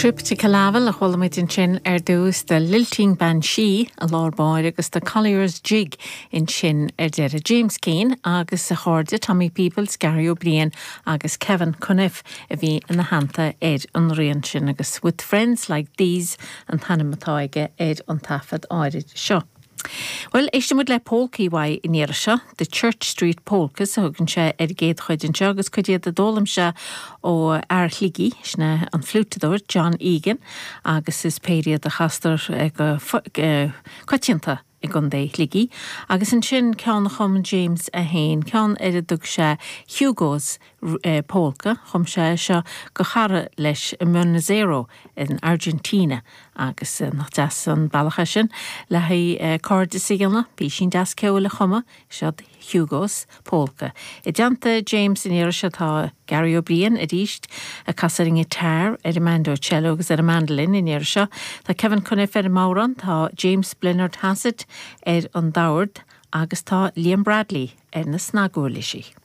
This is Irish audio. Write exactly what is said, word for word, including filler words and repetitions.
Trip to Calavel a cholamid in Chin er dús the Lilting Banshee a Lord agus the Collier's Jig in Chin er dere James Keane agus a chorde Tommy Peoples, Gary O'Brien agus Kevin Cuniff a bhí in the hanta ed an rian sin agus with friends like these and Hannah Mataige ed on tafad áirid seo. Well, eistimid le polki wai in Irisha, the Church Street polka, so gan sé er géad chuidin se agus chuidiad a dólam se ó ar chligi, sna an flútador John Egan, agus is péiriad a chastar ag chuitianta i gundé ligi, agus an sin cean chum James a hain, cean er a dug se Hugo's uh, polka, chum se se go chara leis Muna Zero in Argentina, agus uh, nach das an bailcha sin, le hai uh, corde sigilna, bí sin das ceol le chuma, siad Hugo's polka. I dianta James in Irisha tá Gary O'Brien a ríist, a casaring i tar, er a mando cello agus er a mandolin in Irisha, tá Kevin Cuniff er a mauran, tá James Blinard Hassett er an daward, agus tá Liam Bradley er na snagúlishi.